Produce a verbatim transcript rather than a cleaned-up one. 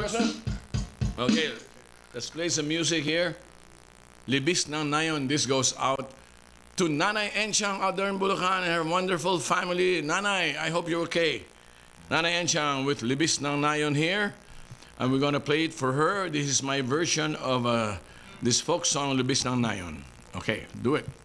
present? Okay, let's play some music here. Libis ng Nayon. This goes out to Nanay Enchang out there in Bulacan and her wonderful family. Nanay, I hope you're okay. Nanay Enchang with Libis ng Nayon here. And we're gonna play it for her. This is my version of uh, this folk song, Libis ng Nayon. Okay, do it.